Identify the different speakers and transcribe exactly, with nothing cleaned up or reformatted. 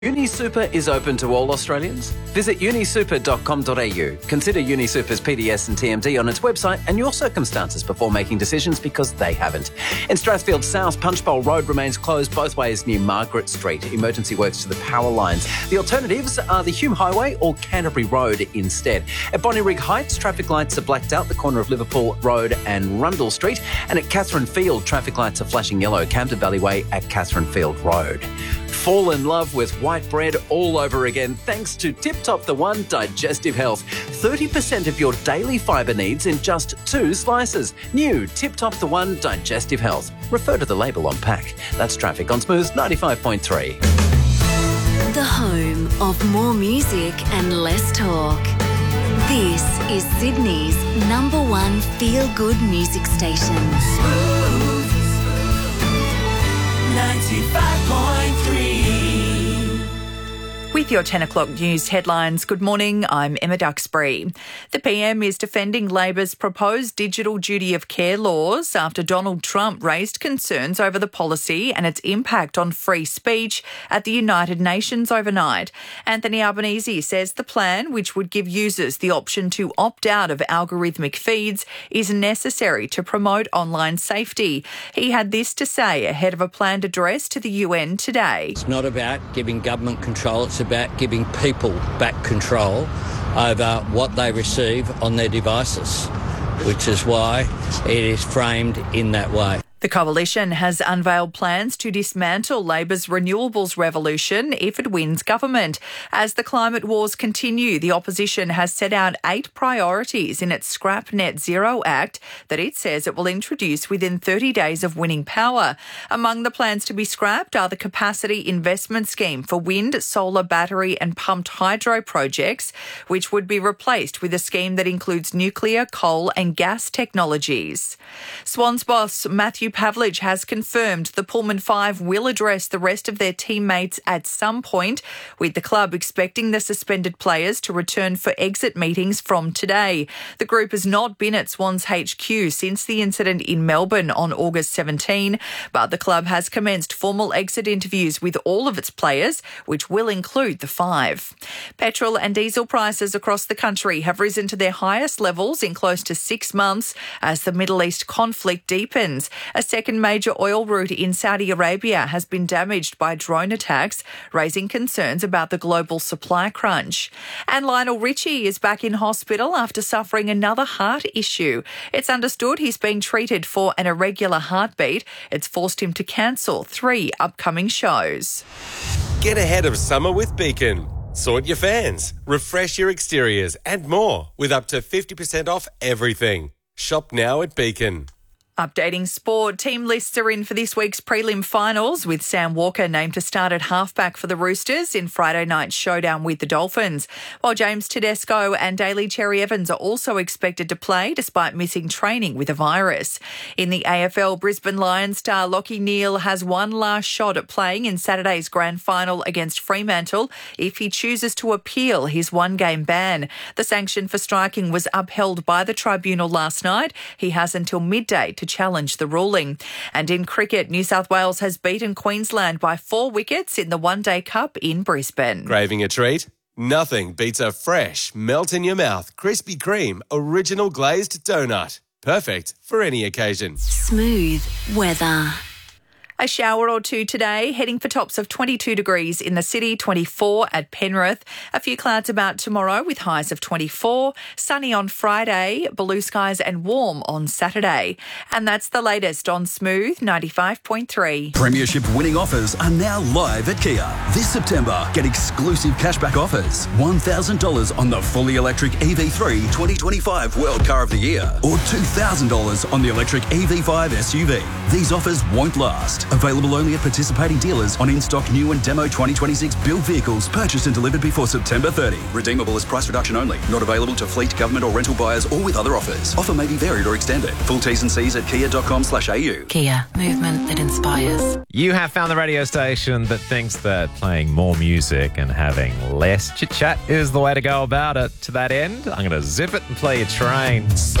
Speaker 1: UniSuper is open to all Australians. Visit uni super dot com dot a u. Consider UniSuper's P D S and T M D on its website and your circumstances before making decisions, because they haven't. In Strathfield South, Punchbowl Road remains closed both ways near Margaret Street. Emergency works to the power lines. The alternatives are the Hume Highway or Canterbury Road instead. At Bonnyrigg Heights, traffic lights are blacked out the corner of Liverpool Road and Rundle Street. And at Catherine Field, traffic lights are flashing yellow, Camden Valley Way at Catherine Field Road. Fall in love with white bread all over again thanks to Tip Top the One Digestive Health. thirty percent of your daily fibre needs in just two slices. New Tip Top the One Digestive Health. Refer to the label on pack. That's Traffic on Smooth ninety-five point three.
Speaker 2: The home of more music and less talk. This is Sydney's number one feel-good music station.
Speaker 3: Smooth ninety-five point three.
Speaker 4: With your ten o'clock news headlines, good morning, I'm Emma Duxbury. The P M is defending Labor's proposed digital duty of care laws after Donald Trump raised concerns over the policy and its impact on free speech at the United Nations overnight. Anthony Albanese says the plan, which would give users the option to opt out of algorithmic feeds, is necessary to promote online safety. He had this to say ahead of a planned address to the U N today.
Speaker 5: It's not about giving government control, it's about giving people back control over what they receive on their devices, which is why it is framed in that way.
Speaker 4: The Coalition has unveiled plans to dismantle Labor's renewables revolution if it wins government. As the climate wars continue, the opposition has set out eight priorities in its Scrap Net Zero Act that it says it will introduce within thirty days of winning power. Among the plans to be scrapped are the Capacity Investment Scheme for wind, solar, battery and pumped hydro projects, which would be replaced with a scheme that includes nuclear, coal and gas technologies. Swans boss Matthew Pavlich has confirmed the Pullman Five will address the rest of their teammates at some point, with the club expecting the suspended players to return for exit meetings from today. The group has not been at Swans H Q since the incident in Melbourne on August seventeenth, but the club has commenced formal exit interviews with all of its players, which will include the five. Petrol and diesel prices across the country have risen to their highest levels in close to six months as the Middle East conflict deepens. A second major oil route in Saudi Arabia has been damaged by drone attacks, raising concerns about the global supply crunch. And Lionel Richie is back in hospital after suffering another heart issue. It's understood he's being treated for an irregular heartbeat. It's forced him to cancel three upcoming shows.
Speaker 6: Get ahead of summer with Beacon. Sort your fans, refresh your exteriors and more with up to fifty percent off everything. Shop now at Beacon.
Speaker 4: Updating sport, team lists are in for this week's prelim finals, with Sam Walker named to start at halfback for the Roosters in Friday night's showdown with the Dolphins, while James Tedesco and Daly Cherry Evans are also expected to play despite missing training with a virus. In the A F L, Brisbane Lions star Lachie Neale has one last shot at playing in Saturday's grand final against Fremantle if he chooses to appeal his one-game ban. The sanction for striking was upheld by the tribunal last night. He has until midday to challenge the ruling. And in cricket, New South Wales has beaten Queensland by four wickets in the One Day Cup in Brisbane.
Speaker 6: Craving a treat? Nothing beats a fresh, melt-in-your-mouth, Krispy Kreme original glazed donut. Perfect for any occasion.
Speaker 2: Smooth weather.
Speaker 4: A shower or two today, heading for tops of twenty-two degrees in the city, twenty-four at Penrith. A few clouds about tomorrow with highs of twenty-four. Sunny on Friday, blue skies and warm on Saturday. And that's the latest on Smooth ninety-five point three.
Speaker 7: Premiership winning offers are now live at Kia. This September, get exclusive cashback offers. one thousand dollars on the fully electric E V three twenty twenty-five World Car of the Year, or two thousand dollars on the electric E V five S U V. These offers won't last. Available only at participating dealers on in-stock new and demo twenty twenty-six build vehicles purchased and delivered before September thirtieth. Redeemable as price reduction only. Not available to fleet, government or rental buyers or with other offers. Offer may be varied or extended. Full T's and C's at kia dot com slash a u.
Speaker 2: Kia, movement that inspires.
Speaker 8: You have found the radio station that thinks that playing more music and having less chit-chat is the way to go about it. To that end, I'm going to zip it and play your train.